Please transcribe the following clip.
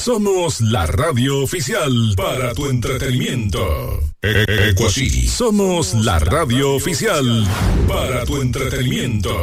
Somos la radio oficial para tu entretenimiento. Ecuasí. Somos la radio oficial para tu entretenimiento.